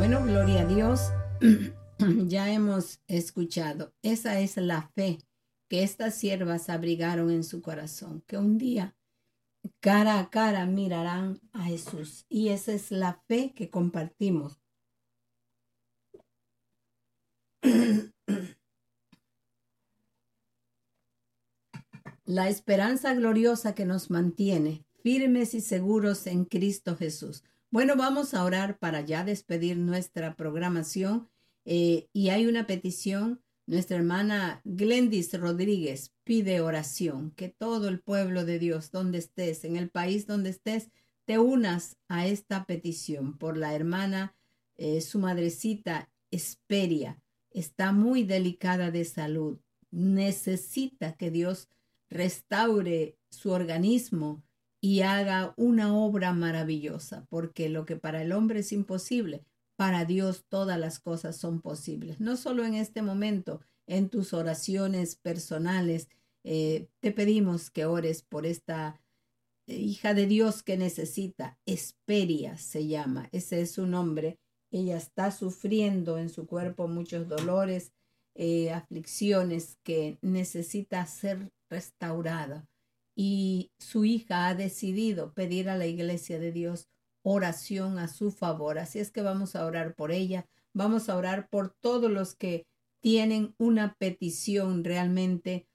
Bueno, gloria a Dios. Ya hemos escuchado. Esa es la fe que estas siervas abrigaron en su corazón, que un día cara a cara mirarán a Jesús. Y esa es la fe que compartimos. La esperanza gloriosa que nos mantiene firmes y seguros en Cristo Jesús. Bueno, vamos a orar para ya despedir nuestra programación. Y hay una petición. Nuestra hermana Glendis Rodríguez pide oración, que todo el pueblo de Dios, donde estés, en el país donde estés, te unas a esta petición por la hermana, su madrecita Esperia. Está muy delicada de salud. Necesita que Dios restaure su organismo y haga una obra maravillosa, porque lo que para el hombre es imposible, para Dios todas las cosas son posibles. No solo en este momento, en tus oraciones personales, te pedimos que ores por esta hija de Dios que necesita. Esperia se llama, ese es su nombre. Ella está sufriendo en su cuerpo muchos dolores, aflicciones que necesita ser restaurada. Y su hija ha decidido pedir a la iglesia de Dios oración a su favor. Así es que vamos a orar por ella. Vamos a orar por todos los que tienen una petición realmente.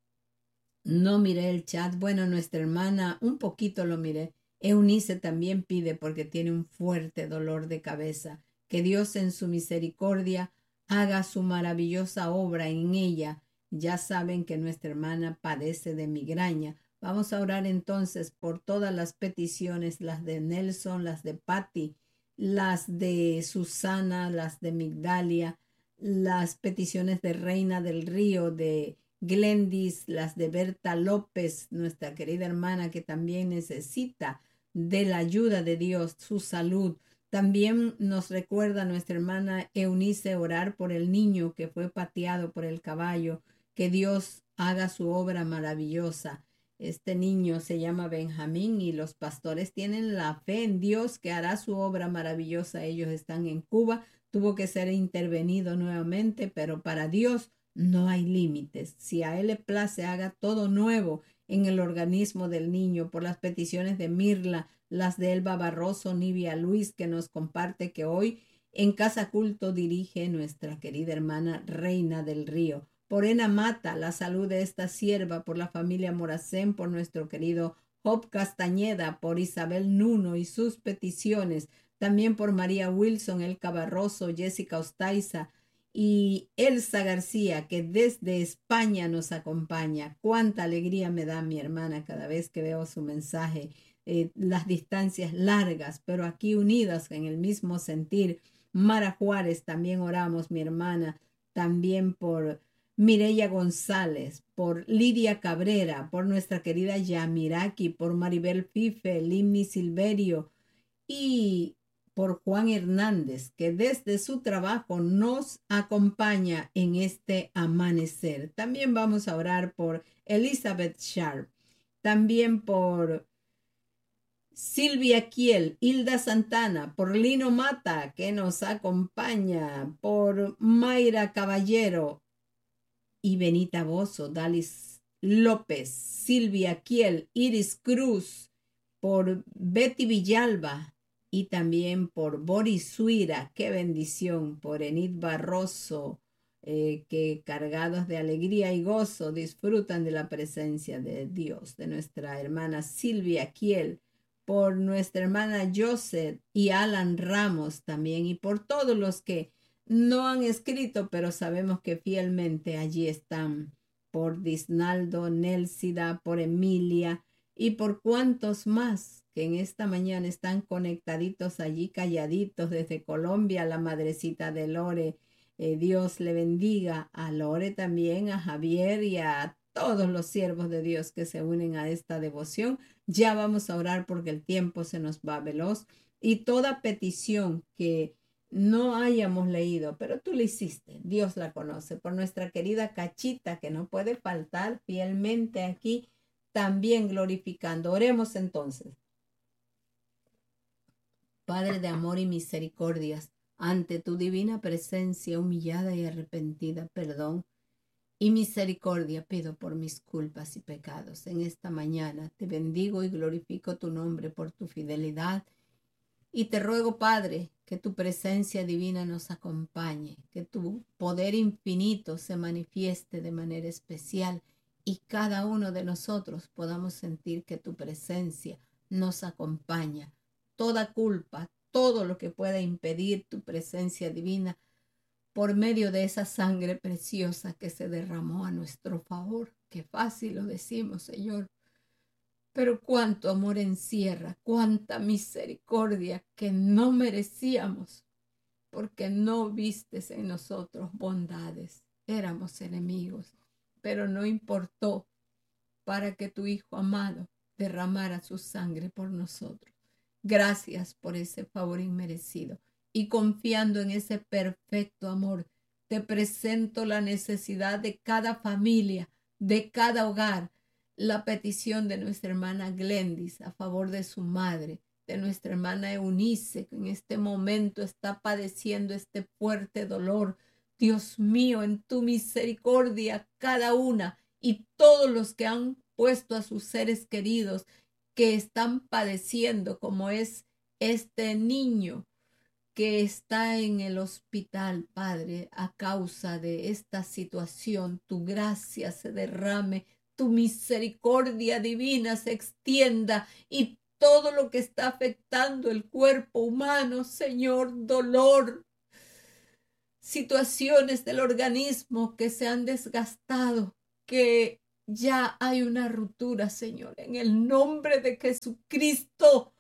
No miré el chat. Bueno, nuestra hermana un poquito lo miré. Eunice también pide porque tiene un fuerte dolor de cabeza. Que Dios en su misericordia haga su maravillosa obra en ella. Ya saben que nuestra hermana padece de migraña. Vamos a orar entonces por todas las peticiones, las de Nelson, las de Patty, las de Susana, las de Migdalia, las peticiones de Reina del Río, de Glendis, las de Berta López, nuestra querida hermana que también necesita de la ayuda de Dios, su salud. También nos recuerda nuestra hermana Eunice orar por el niño que fue pateado por el caballo, que Dios haga su obra maravillosa. Este niño se llama Benjamín y los pastores tienen la fe en Dios que hará su obra maravillosa. Ellos están en Cuba, tuvo que ser intervenido nuevamente, pero para Dios no hay límites. Si a Él le place, haga todo nuevo en el organismo del niño por las peticiones de Mirla, las de Elba Barroso, Nivia Luis, que nos comparte que hoy en Casa Culto dirige nuestra querida hermana Reina del Río. Por Ena Mata, la salud de esta sierva, por la familia Moracén, por nuestro querido Job Castañeda, por Isabel Nuno y sus peticiones, también por María Wilson, Elka Barroso, Jessica Ostaiza, y Elsa García, que desde España nos acompaña. Cuánta alegría me da mi hermana cada vez que veo su mensaje. Las distancias largas, pero aquí unidas en el mismo sentir. Mara Juárez, también oramos, mi hermana, también por Mireya González, por Lidia Cabrera, por nuestra querida Yamiraki, por Maribel Fife, Limni Silverio y por Juan Hernández, que desde su trabajo nos acompaña en este amanecer. También vamos a orar por Elizabeth Sharp, también por Silvia Kiel, Hilda Santana, por Lino Mata, que nos acompaña, por Mayra Caballero y Benita Bozo, Dalis López, Silvia Kiel, Iris Cruz, por Betty Villalba y también por Boris Suira. Qué bendición, por Enid Barroso, que cargados de alegría y gozo disfrutan de la presencia de Dios, de nuestra hermana Silvia Kiel, por nuestra hermana Joseph y Alan Ramos también, y por todos los que no han escrito, pero sabemos que fielmente allí están, por Disnaldo, Nelsida, por Emilia y por cuantos más que en esta mañana están conectaditos allí, calladitos desde Colombia, la madrecita de Lore. Dios le bendiga a Lore también, a Javier y a todos los siervos de Dios que se unen a esta devoción. Ya vamos a orar porque el tiempo se nos va veloz y toda petición que no hayamos leído, pero tú la hiciste, Dios la conoce, por nuestra querida Cachita, que no puede faltar fielmente aquí, también glorificando. Oremos entonces. Padre de amor y misericordias, ante tu divina presencia, humillada y arrepentida, perdón y misericordia pido por mis culpas y pecados. En esta mañana te bendigo y glorifico tu nombre por tu fidelidad y te ruego, Padre, que tu presencia divina nos acompañe, que tu poder infinito se manifieste de manera especial y cada uno de nosotros podamos sentir que tu presencia nos acompaña. Toda culpa, todo lo que pueda impedir tu presencia divina, por medio de esa sangre preciosa que se derramó a nuestro favor. Qué fácil lo decimos, Señor, pero cuánto amor encierra, cuánta misericordia que no merecíamos, porque no vistes en nosotros bondades. Éramos enemigos, pero no importó para que tu Hijo amado derramara su sangre por nosotros. Gracias por ese favor inmerecido. Y confiando en ese perfecto amor, te presento la necesidad de cada familia, de cada hogar, la petición de nuestra hermana Glendis a favor de su madre, de nuestra hermana Eunice, que en este momento está padeciendo este fuerte dolor. Dios mío, en tu misericordia, cada una y todos los que han puesto a sus seres queridos que están padeciendo, como es este niño que está en el hospital, Padre, a causa de esta situación. Tu gracia se derrame, tu misericordia divina se extienda y todo lo que está afectando el cuerpo humano, Señor, dolor, situaciones del organismo que se han desgastado, que ya hay una ruptura, Señor, en el nombre de Jesucristo.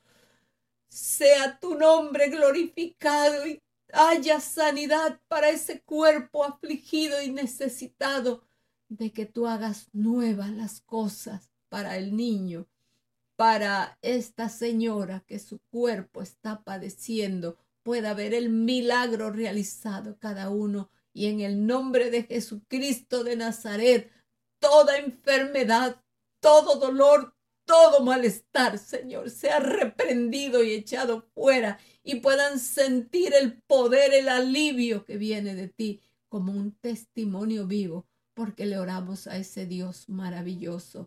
Sea tu nombre glorificado y haya sanidad para ese cuerpo afligido y necesitado de que tú hagas nuevas las cosas para el niño, para esta señora que su cuerpo está padeciendo, pueda ver el milagro realizado cada uno. Y en el nombre de Jesucristo de Nazaret, toda enfermedad, todo dolor, todo malestar, Señor, sea reprendido y echado fuera y puedan sentir el poder, el alivio que viene de ti como un testimonio vivo, porque le oramos a ese Dios maravilloso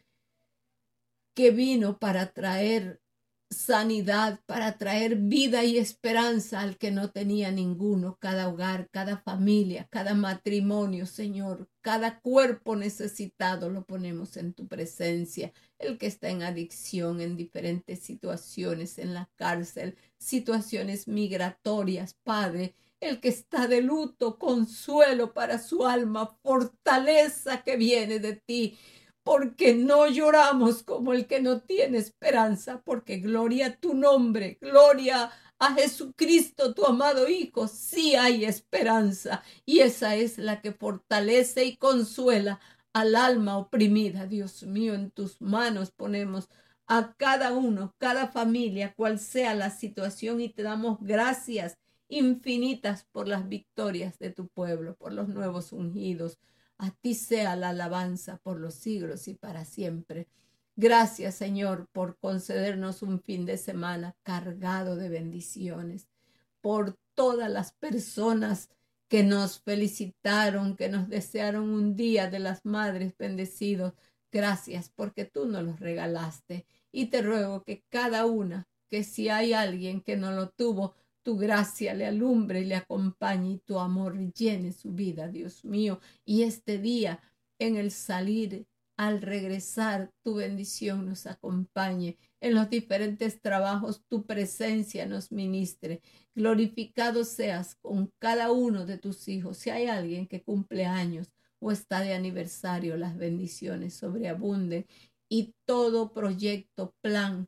que vino para traer sanidad, para traer vida y esperanza al que no tenía ninguno, cada hogar, cada familia, cada matrimonio, Señor, cada cuerpo necesitado lo ponemos en tu presencia, el que está en adicción, en diferentes situaciones, en la cárcel, situaciones migratorias, Padre, el que está de luto, consuelo para su alma, fortaleza que viene de ti, porque no lloramos como el que no tiene esperanza, porque gloria a tu nombre, gloria a Jesucristo, tu amado Hijo, sí hay esperanza, y esa es la que fortalece y consuela al alma oprimida. Dios mío, en tus manos ponemos a cada uno, cada familia, cual sea la situación, y te damos gracias infinitas por las victorias de tu pueblo, por los nuevos ungidos. A ti sea la alabanza por los siglos y para siempre. Gracias, Señor, por concedernos un fin de semana cargado de bendiciones, por todas las personas que nos felicitaron, que nos desearon un día de las madres bendecidos. Gracias porque tú nos los regalaste y te ruego que cada una, que si hay alguien que no lo tuvo, tu gracia le alumbre y le acompañe y tu amor llene su vida, Dios mío. Y este día, en el salir, al regresar, tu bendición nos acompañe. En los diferentes trabajos, tu presencia nos ministre. Glorificado seas con cada uno de tus hijos. Si hay alguien que cumple años o está de aniversario, las bendiciones sobreabunden. Y todo proyecto, plan,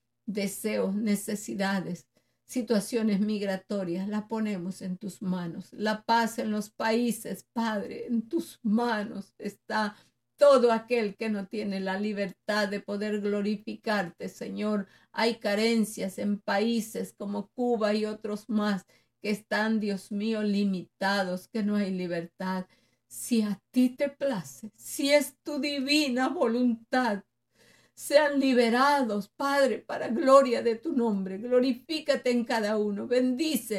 deseos, necesidades, situaciones migratorias, la ponemos en tus manos. La paz en los países, Padre, en tus manos está todo aquel que no tiene la libertad de poder glorificarte, Señor. Hay carencias en países como Cuba y otros más que están, Dios mío, limitados, que no hay libertad. Si a ti te place, si es tu divina voluntad, sean liberados, Padre, para gloria de tu nombre. Glorifícate en cada uno. Bendice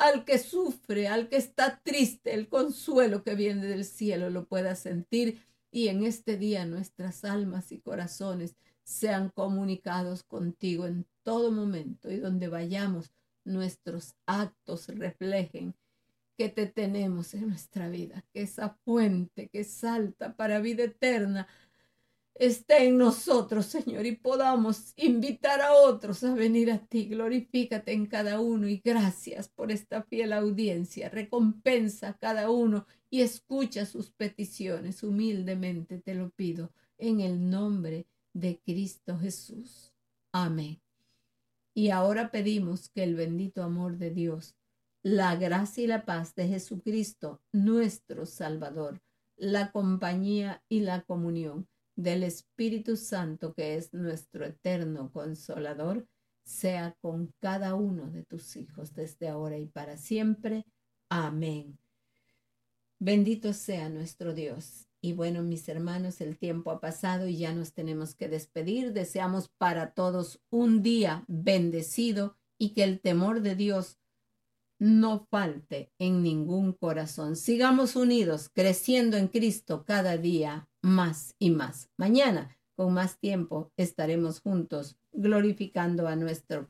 al que sufre, al que está triste, el consuelo que viene del cielo lo pueda sentir. Y en este día nuestras almas y corazones sean comunicados contigo en todo momento, y donde vayamos nuestros actos reflejen que te tenemos en nuestra vida, que esa fuente que salta para vida eterna esté en nosotros, Señor, y podamos invitar a otros a venir a ti. Glorifícate en cada uno y gracias por esta fiel audiencia. Recompensa a cada uno y escucha sus peticiones. Humildemente te lo pido en el nombre de Cristo Jesús. Amén. Y ahora pedimos que el bendito amor de Dios, la gracia y la paz de Jesucristo, nuestro Salvador, la compañía y la comunión del Espíritu Santo, que es nuestro eterno consolador, sea con cada uno de tus hijos desde ahora y para siempre. Amén. Bendito sea nuestro Dios. Y bueno, mis hermanos, el tiempo ha pasado y ya nos tenemos que despedir. Deseamos para todos un día bendecido y que el temor de Dios no falte en ningún corazón. Sigamos unidos, creciendo en Cristo cada día más y más. Mañana, con más tiempo, estaremos juntos glorificando a nuestro